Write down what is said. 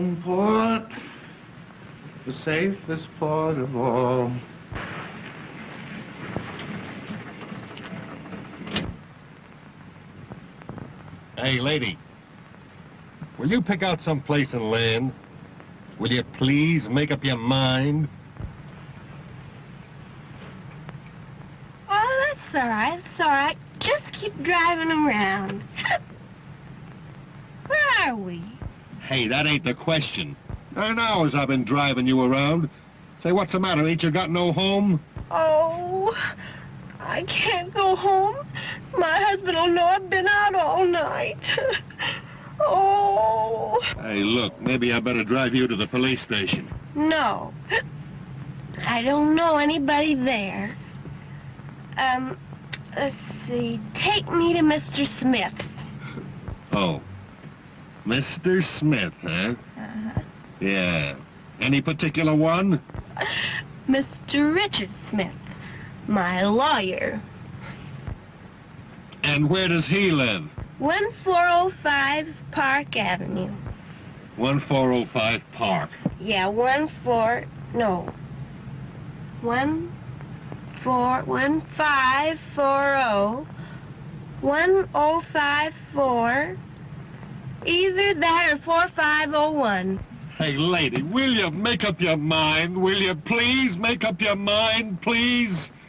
Port, the safest port of all. Hey, lady, will you pick out some place and land? Will you please make up your mind? Oh, that's all right. It's all right. Just keep driving around. Where are we? Hey, that ain't the question. 9 hours I've been driving you around. Say, what's the matter? Ain't you got no home? Oh, I can't go home. My husband will know I've been out all night. Oh. Hey, look, maybe I better drive you to the police station. No. I don't know anybody there. Let's see. Take me to Mr. Smith's. Oh. Mr. Smith, huh? Uh-huh. Yeah. Any particular one? Mr. Richard Smith, my lawyer. And where does he live? 1405 Park Avenue. 1405 Park. Yeah, 1540. 1054. Either that or 4501. Hey, lady, will you make up your mind? Will you please make up your mind, please?